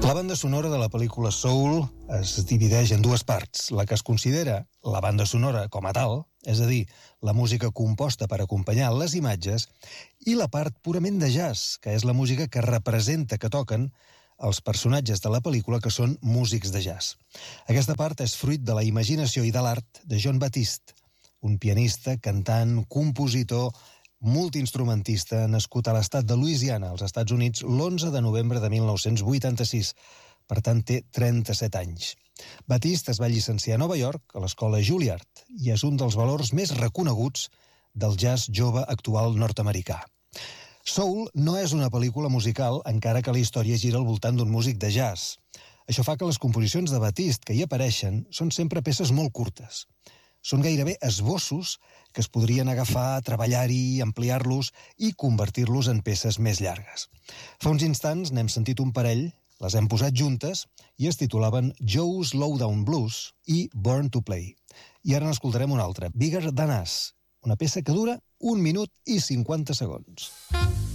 La banda sonora de la pel·lícula Soul es divideix en dues parts. La que es considera la banda sonora com a tal, és a dir, la música composta per acompanyar les imatges, i la part purament de jazz, que és la música que representa, que toquen els personatges de la pel·lícula, que són músics de jazz. Aquesta part és fruit de la imaginació i de l'art de Jon Batiste, un pianista, cantant, compositor, multiinstrumentista, nascut a l'estat de Louisiana, als Estats Units, l'11 de novembre de 1986. Per tant, té 37 anys. Batiste es va llicenciar a Nova York, a l'escola Juilliard, i és un dels valors més reconeguts del jazz jove actual nord-americà. Soul no és una pel·lícula musical, encara que la història gira al voltant d'un músic de jazz. Això fa que les composicions de Batiste que hi apareixen són sempre peces molt curtes. Són gairebé esbossos que es podrien agafar, treballar-hi, ampliar-los i convertir-los en peces més llargues. Fa uns instants n'hem sentit un parell, les hem posat juntes i es titulaven Joe's Lowdown Blues i Born to Play. I ara n'escoltarem una altra, Bigger Than Us, una peça que dura 1 minut i 50 segons.